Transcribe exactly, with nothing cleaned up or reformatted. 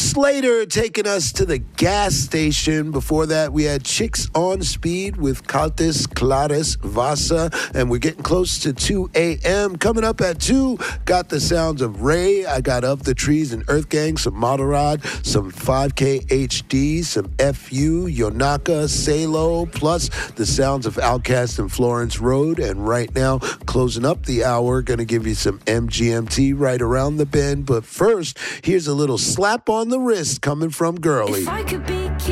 Slater taking us to the gas station. Before that, we had Chicks on Speed with Caltes Clares Vasa, and we're getting close to two a.m. Coming up at two, got the sounds of Ray. I got Of the Trees and Earth Gang, some Moderod, some five K H D, some F U, Yonaka, Salo, plus the sounds of Outkast and Florence Road. And right now, closing up the hour, going to give you some M G M T right around the bend. But first, here's a little slap on the wrist coming from Girly. If I could be